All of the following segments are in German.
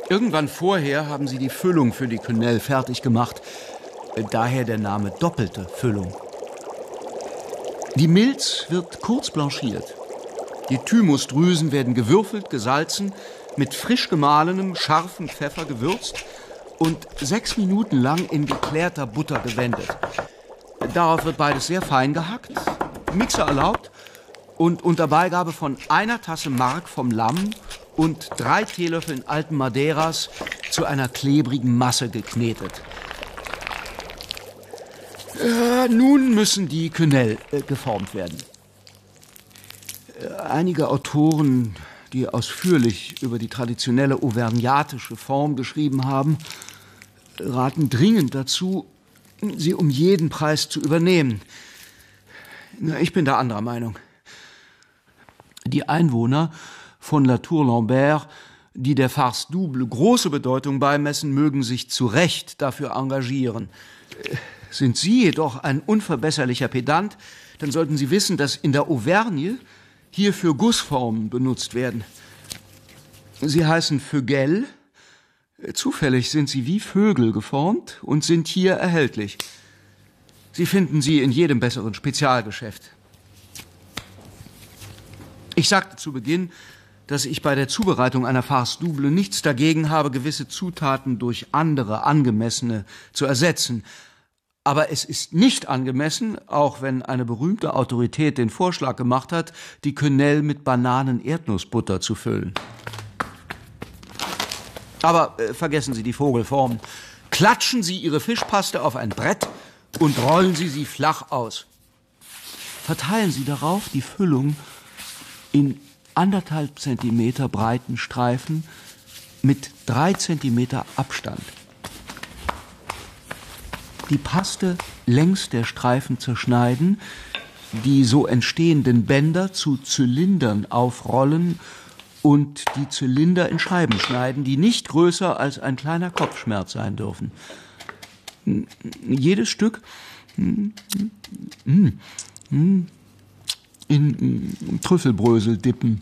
Irgendwann vorher haben sie die Füllung für die Quenelle fertig gemacht. Daher der Name doppelte Füllung. Die Milz wird kurz blanchiert. Die Thymusdrüsen werden gewürfelt, gesalzen, mit frisch gemahlenem, scharfem Pfeffer gewürzt und 6 Minuten lang in geklärter Butter gewendet. Darauf wird beides sehr fein gehackt, Mixer erlaubt und unter Beigabe von 1 Tasse Mark vom Lamm und 3 Teelöffeln alten Madeiras zu einer klebrigen Masse geknetet. Nun müssen die Quenelle geformt werden. Einige Autoren, die ausführlich über die traditionelle auvergnatische Form geschrieben haben, raten dringend dazu, sie um jeden Preis zu übernehmen. Ich bin da anderer Meinung. Die Einwohner von La Tour-Lambert, die der Farce double große Bedeutung beimessen, mögen sich zu Recht dafür engagieren. Sind Sie jedoch ein unverbesserlicher Pedant, dann sollten Sie wissen, dass in der Auvergne hierfür Gussformen benutzt werden. Sie heißen Vögel. Zufällig sind sie wie Vögel geformt und sind hier erhältlich. Sie finden sie in jedem besseren Spezialgeschäft. Ich sagte zu Beginn, dass ich bei der Zubereitung einer Farce double nichts dagegen habe, gewisse Zutaten durch andere, angemessene zu ersetzen. Aber es ist nicht angemessen, auch wenn eine berühmte Autorität den Vorschlag gemacht hat, die Quenelle mit Bananen-Erdnussbutter zu füllen. Aber vergessen Sie die Vogelformen. Klatschen Sie Ihre Fischpaste auf ein Brett und rollen Sie sie flach aus. Verteilen Sie darauf die Füllung in 1,5 Zentimeter breiten Streifen mit 3 Zentimeter Abstand. Die Paste längs der Streifen zerschneiden, die so entstehenden Bänder zu Zylindern aufrollen und die Zylinder in Scheiben schneiden, die nicht größer als ein kleiner Kopfschmerz sein dürfen. Jedes Stück in Trüffelbrösel dippen.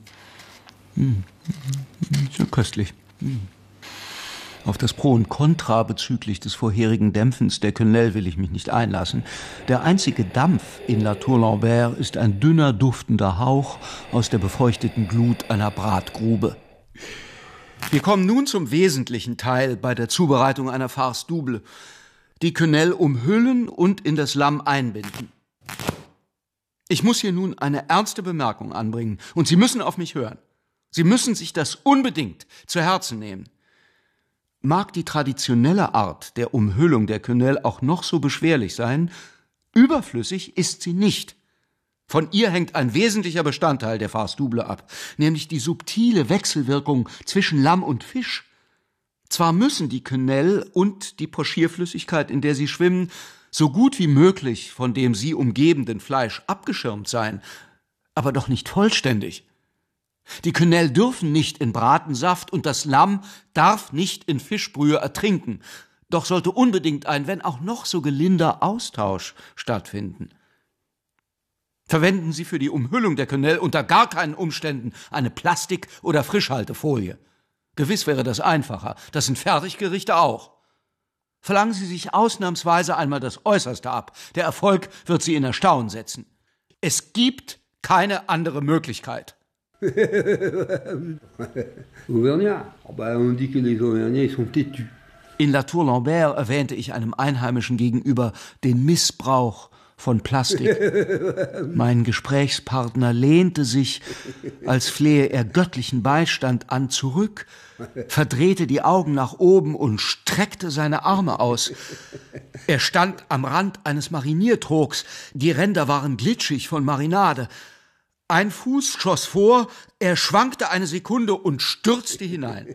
So köstlich. Auf das Pro und Contra bezüglich des vorherigen Dämpfens der Quenelle will ich mich nicht einlassen. Der einzige Dampf in La Tour-Lambert ist ein dünner, duftender Hauch aus der befeuchteten Glut einer Bratgrube. Wir kommen nun zum wesentlichen Teil bei der Zubereitung einer Farce double. Die Quenelle umhüllen und in das Lamm einbinden. Ich muss hier nun eine ernste Bemerkung anbringen und Sie müssen auf mich hören. Sie müssen sich das unbedingt zu Herzen nehmen. Mag die traditionelle Art der Umhüllung der Quenelle auch noch so beschwerlich sein, überflüssig ist sie nicht. Von ihr hängt ein wesentlicher Bestandteil der Farce double ab, nämlich die subtile Wechselwirkung zwischen Lamm und Fisch. Zwar müssen die Quenelle und die Pochierflüssigkeit, in der sie schwimmen, so gut wie möglich von dem sie umgebenden Fleisch abgeschirmt sein, aber doch nicht vollständig. Die Quenelle dürfen nicht in Bratensaft und das Lamm darf nicht in Fischbrühe ertrinken. Doch sollte unbedingt ein, wenn auch noch so gelinder, Austausch stattfinden. Verwenden Sie für die Umhüllung der Quenelle unter gar keinen Umständen eine Plastik- oder Frischhaltefolie. Gewiss wäre das einfacher, das sind Fertiggerichte auch. Verlangen Sie sich ausnahmsweise einmal das Äußerste ab. Der Erfolg wird Sie in Erstaunen setzen. Es gibt keine andere Möglichkeit. In La Tour-Lambert erwähnte ich einem Einheimischen gegenüber den Missbrauch von Plastik. Mein Gesprächspartner lehnte sich, als flehe er göttlichen Beistand an, zurück, verdrehte die Augen nach oben und streckte seine Arme aus. Er stand am Rand eines Mariniertrogs. Die Ränder waren glitschig von Marinade. Ein Fuß schoss vor, er schwankte eine Sekunde und stürzte hinein.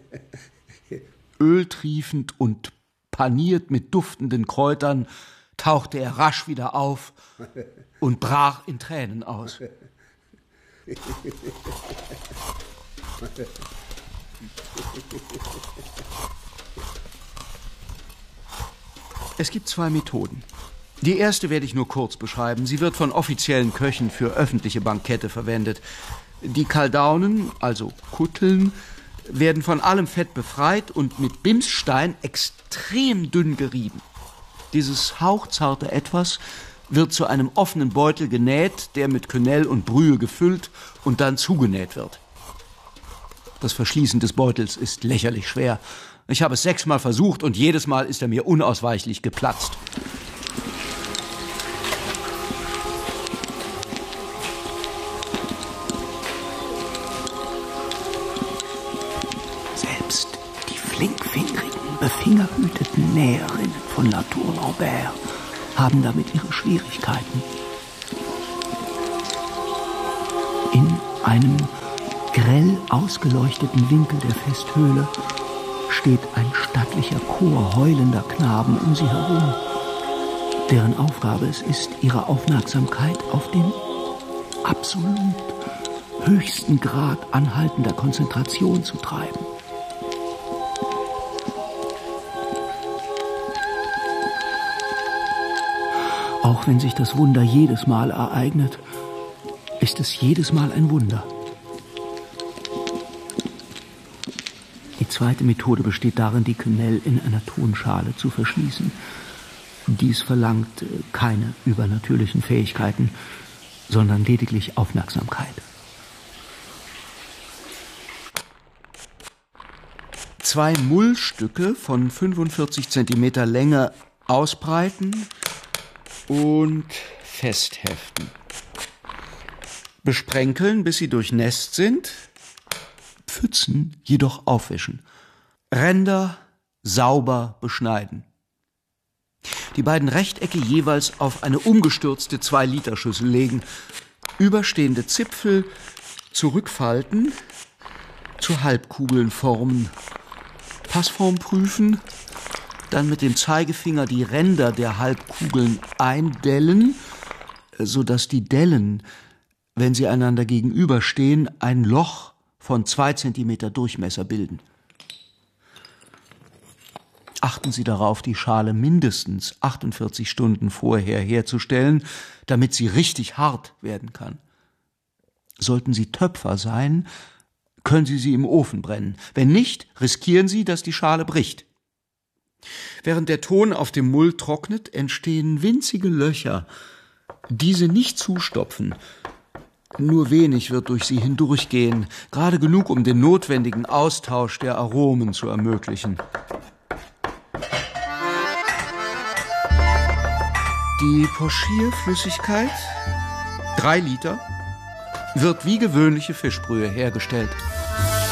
Öltriefend und paniert mit duftenden Kräutern tauchte er rasch wieder auf und brach in Tränen aus. Es gibt 2 Methoden. Die erste werde ich nur kurz beschreiben. Sie wird von offiziellen Köchen für öffentliche Bankette verwendet. Die Kaldaunen, also Kutteln, werden von allem Fett befreit und mit Bimsstein extrem dünn gerieben. Dieses hauchzarte Etwas wird zu einem offenen Beutel genäht, der mit Quenelle und Brühe gefüllt und dann zugenäht wird. Das Verschließen des Beutels ist lächerlich schwer. Ich habe es 6-mal versucht und jedes Mal ist er mir unausweichlich geplatzt. Selbst die flinkfingrigen, befingerhüteten Näherinnen von Latour Lambert haben damit ihre Schwierigkeiten. In einem grell ausgeleuchteten Winkel der Festhöhle steht ein stattlicher Chor heulender Knaben um sie herum, deren Aufgabe es ist, ihre Aufmerksamkeit auf den absolut höchsten Grad anhaltender Konzentration zu treiben. Auch wenn sich das Wunder jedes Mal ereignet, ist es jedes Mal ein Wunder. Die zweite Methode besteht darin, die Quenelle in einer Tonschale zu verschließen. Dies verlangt keine übernatürlichen Fähigkeiten, sondern lediglich Aufmerksamkeit. 2 Mullstücke von 45 Zentimeter Länge ausbreiten und festheften. Besprenkeln, bis sie durchnässt sind. Pfützen jedoch aufwischen. Ränder sauber beschneiden. Die beiden Rechtecke jeweils auf eine umgestürzte 2-Liter-Schüssel legen. Überstehende Zipfel zurückfalten, zu Halbkugeln formen. Passform prüfen, dann mit dem Zeigefinger die Ränder der Halbkugeln eindellen, sodass die Dellen, wenn sie einander gegenüberstehen, ein Loch von 2 Zentimeter Durchmesser bilden. Achten Sie darauf, die Schale mindestens 48 Stunden vorher herzustellen, damit sie richtig hart werden kann. Sollten Sie Töpfer sein, können Sie sie im Ofen brennen. Wenn nicht, riskieren Sie, dass die Schale bricht. Während der Ton auf dem Mull trocknet, entstehen winzige Löcher. Diese nicht zustopfen. Nur wenig wird durch sie hindurchgehen, gerade genug, um den notwendigen Austausch der Aromen zu ermöglichen. Die Pochierflüssigkeit, 3 Liter, wird wie gewöhnliche Fischbrühe hergestellt.